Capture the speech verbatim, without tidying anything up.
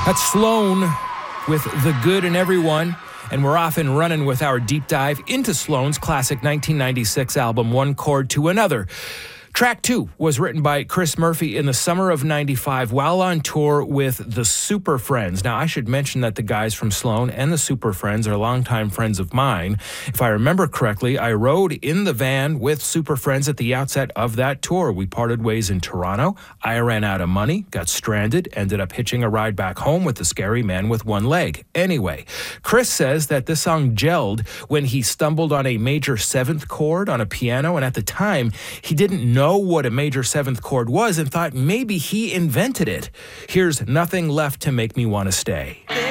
That's Sloan with The Good in Everyone. And we're off and running with our deep dive into Sloan's classic nineteen ninety-six album, One Chord to Another. Track two was written by Chris Murphy in the summer of ninety-five while on tour with the Super Friends. Now, I should mention that the guys from Sloan and the Super Friends are longtime friends of mine. If I remember correctly, I rode in the van with Super Friends at the outset of that tour. We parted ways in Toronto. I ran out of money, got stranded, ended up hitching a ride back home with the scary man with one leg. Anyway, Chris says that this song gelled when he stumbled on a major seventh chord on a piano, and at the time, he didn't know what a major seventh chord was and thought maybe he invented it. Here's Nothing Left to Make Me Want to Stay.